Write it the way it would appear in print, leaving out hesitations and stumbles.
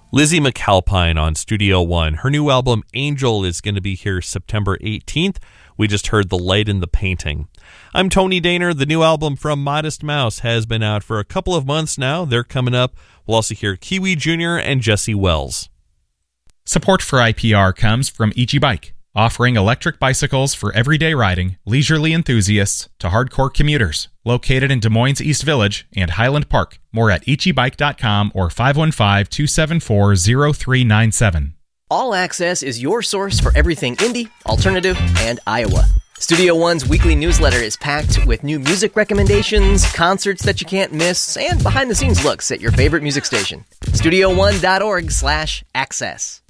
Lizzie McAlpine on Studio One. Her new album, Angel, is going to be here September 18th. We just heard The Light in the Painting. I'm Tony Daner. The new album from Modest Mouse has been out for a couple of months now. They're coming up. We'll also hear Kiwi Jr. and Jesse Wells. Support for IPR comes from Ichi Bike, offering electric bicycles for everyday riding, leisurely enthusiasts to hardcore commuters. Located in Des Moines East Village and Highland Park. More at ichibike.com or 515-274-0397. All Access is your source for everything indie, alternative, and Iowa. Studio One's weekly newsletter is packed with new music recommendations, concerts that you can't miss, and behind-the-scenes looks at your favorite music station. StudioOne.org/access.